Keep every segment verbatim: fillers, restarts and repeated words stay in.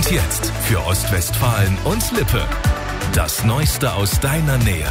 Und jetzt für Ostwestfalen und Lippe. Das Neueste aus deiner Nähe.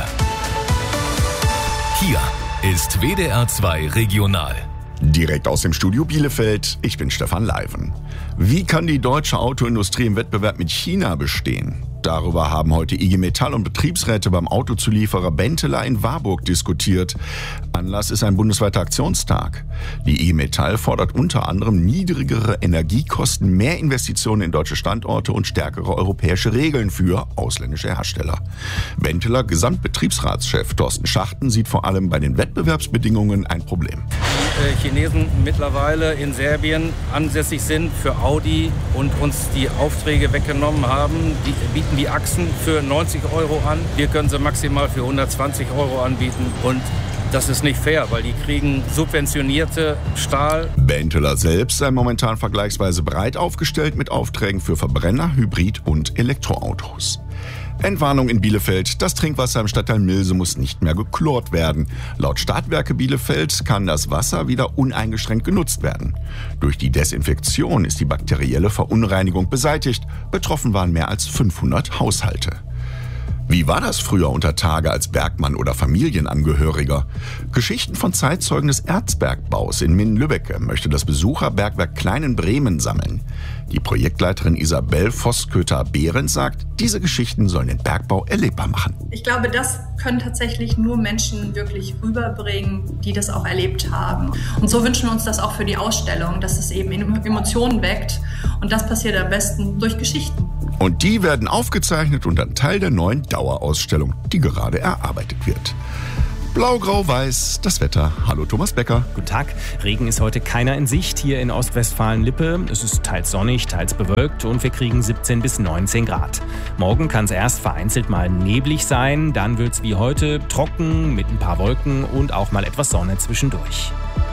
Hier ist W D R zwei Regional. Direkt aus dem Studio Bielefeld, ich bin Stefan Leiven. Wie kann die deutsche Autoindustrie im Wettbewerb mit China bestehen? Darüber haben heute I G Metall und Betriebsräte beim Autozulieferer Benteler in Warburg diskutiert. Anlass ist ein bundesweiter Aktionstag. Die I G Metall fordert unter anderem niedrigere Energiekosten, mehr Investitionen in deutsche Standorte und stärkere europäische Regeln für ausländische Hersteller. Benteler Gesamtbetriebsratschef Thorsten Schachten sieht vor allem bei den Wettbewerbsbedingungen ein Problem. Die Chinesen mittlerweile in Serbien ansässig sind für Audi und uns die Aufträge weggenommen haben. Die bieten die Achsen für neunzig Euro an. Wir können sie maximal für hundertzwanzig Euro anbieten. Und das ist nicht fair, weil die kriegen subventionierte Stahl. Benteler selbst sei momentan vergleichsweise breit aufgestellt mit Aufträgen für Verbrenner, Hybrid- und Elektroautos. Entwarnung in Bielefeld. Das Trinkwasser im Stadtteil Milse muss nicht mehr geklort werden. Laut Stadtwerke Bielefeld kann das Wasser wieder uneingeschränkt genutzt werden. Durch die Desinfektion ist die bakterielle Verunreinigung beseitigt. Betroffen waren mehr als fünfhundert Haushalte. Wie war das früher unter Tage als Bergmann oder Familienangehöriger? Geschichten von Zeitzeugen des Erzbergbaus in Minden-Lübbecke möchte das Besucherbergwerk Kleinen-Bremen sammeln. Die Projektleiterin Isabel Vosköter-Behrens sagt, diese Geschichten sollen den Bergbau erlebbar machen. Ich glaube, das können tatsächlich nur Menschen wirklich rüberbringen, die das auch erlebt haben. Und so wünschen wir uns das auch für die Ausstellung, dass es eben Emotionen weckt. Und das passiert am besten durch Geschichten. Und die werden aufgezeichnet und dann Teil der neuen Dauerausstellung, die gerade erarbeitet wird. Blau, Grau, Weiß, das Wetter. Hallo Thomas Becker. Guten Tag. Regen ist heute keiner in Sicht hier in Ostwestfalen-Lippe. Es ist teils sonnig, teils bewölkt und wir kriegen siebzehn bis neunzehn Grad. Morgen kann es erst vereinzelt mal neblig sein, dann wird es wie heute trocken mit ein paar Wolken und auch mal etwas Sonne zwischendurch.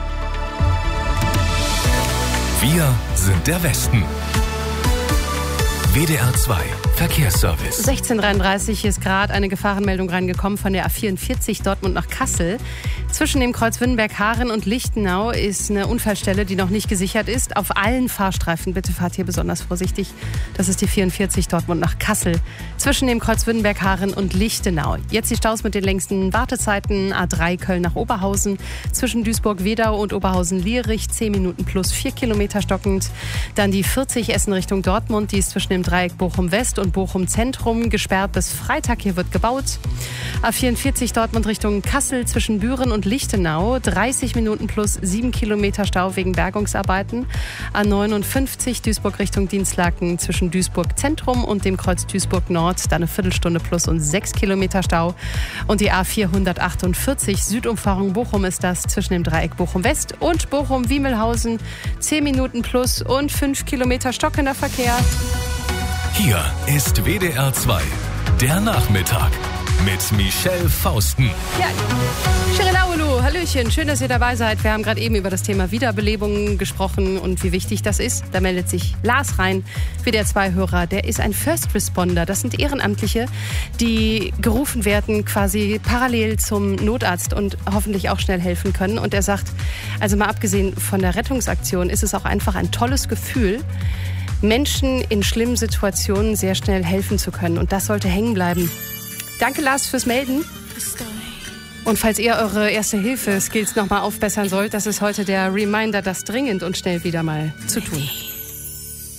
Wir sind der Westen. W D R zwei Verkehrsservice. sechzehn Uhr dreiunddreißig ist gerade eine Gefahrenmeldung reingekommen von der A vierundvierzig Dortmund nach Kassel. Zwischen dem Kreuz Wünnenberg-Haaren und Lichtenau ist eine Unfallstelle, die noch nicht gesichert ist. Auf allen Fahrstreifen bitte fahrt hier besonders vorsichtig. Das ist die vierundvierzig Dortmund nach Kassel. Zwischen dem Kreuz Wünnenberg-Haaren und Lichtenau. Jetzt die Staus mit den längsten Wartezeiten. A drei Köln nach Oberhausen. Zwischen Duisburg-Wedau und Oberhausen-Lierich zehn Minuten plus vier Kilometer stockend. Dann die vierzig Essen Richtung Dortmund. Die ist zwischen dem Dreieck Bochum-West und Bochum-Zentrum gesperrt bis Freitag. Hier wird gebaut. A vierundvierzig Dortmund Richtung Kassel zwischen Büren und Lichtenau. dreißig Minuten plus sieben Kilometer Stau wegen Bergungsarbeiten. A neunundfünfzig Duisburg Richtung Dienstlaken zwischen Duisburg-Zentrum und dem Kreuz Duisburg-Nord. Da eine Viertelstunde plus und sechs Kilometer Stau. Und die A vierhundertachtundvierzig Südumfahrung Bochum ist das zwischen dem Dreieck Bochum-West und Bochum-Wiemelhausen. zehn Minuten plus und fünf Kilometer stockender Verkehr. Hier ist W D R zwei, der Nachmittag mit Michelle Fausten. Ja, Shirilaulu, Hallöchen, schön, dass ihr dabei seid. Wir haben gerade eben über das Thema Wiederbelebung gesprochen und wie wichtig das ist. Da meldet sich Lars rein, W D R zwei Hörer. Der ist ein First Responder. Das sind Ehrenamtliche, die gerufen werden quasi parallel zum Notarzt und hoffentlich auch schnell helfen können. Und er sagt, also mal abgesehen von der Rettungsaktion, ist es auch einfach ein tolles Gefühl, Menschen in schlimmen Situationen sehr schnell helfen zu können. Und das sollte hängen bleiben. Danke, Lars, fürs Melden. Und falls ihr eure Erste-Hilfe-Skills nochmal aufbessern sollt, das ist heute der Reminder, das dringend und schnell wieder mal zu tun.